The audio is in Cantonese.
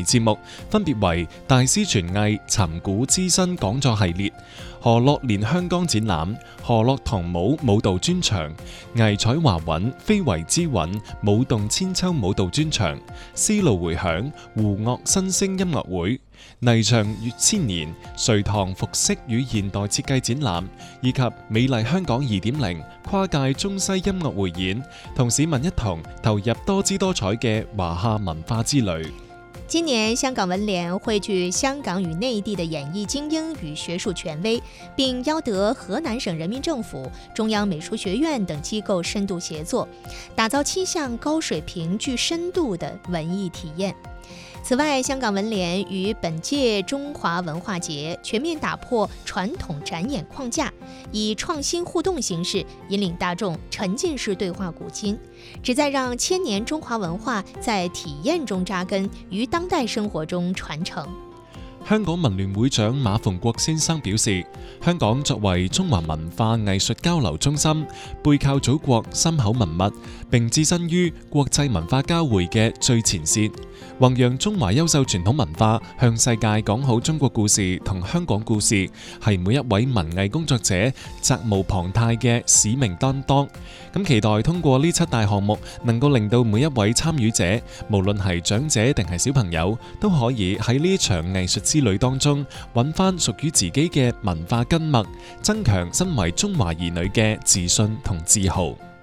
節目，分別為大師傳藝尋古知新講座系列、何樂蓮香港展覽、何樂唐舞舞蹈專場、藝彩華韻非為之韻舞動千秋舞蹈專場、絲路回響胡樂新聲音樂會、霓裳月千年隋唐服飾與現代設計展覽，以及美麗香港2.0跨界中西音樂匯演，同市民一同投入多姿多彩嘅華夏文化之旅。 今年香港文聯匯聚香港與內地的演藝精英與學術權威，並邀得河南省人民政府、中央美術學院等機構深度協作，打造7項高水平具深度的文藝體驗。此外，香港文聯於本屆中華文化節全面打破傳統展演框架，以創新互動形式引領大眾沉浸式對話古今，旨在讓千年中華文化在體驗中扎根，於當代生活中傳承。 香港文聯會長馬逢國先生表示，香港作為中華文化藝術交流中心，背靠祖國深厚文物，並置身於國際文化交匯嘅最前線，弘揚中華優秀傳統文化，向世界講好中國故事同香港故事，係每一位文藝工作者責無旁貸嘅使命擔當。咁期待通過呢7大項目，能夠令到每一位參與者，無論係長者定係小朋友，都可以喺呢場藝術之旅當中揾翻屬於自己嘅文化根脈，增強身為中華兒女嘅自信同自豪。